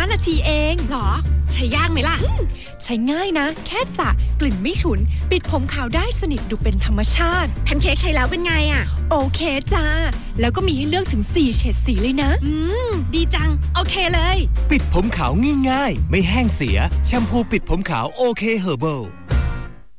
15 นาทีเองหรอใช้ยากไหมล่ะใช้ง่ายนะแค่สระกลิ่นไม่ฉุนปิดผมขาวได้สนิทดูเป็นธรรมชาติแพนเค้กใช้แล้วเป็นไงอ่ะโอเคจ้าแล้วก็มีให้เลือกถึง4เฉดสีเลยนะดีจังโอเคเลยปิดผมขาวง่ายๆไม่แห้งเสียแชมพูปิดผมขาวโอเคเฮอร์เบิล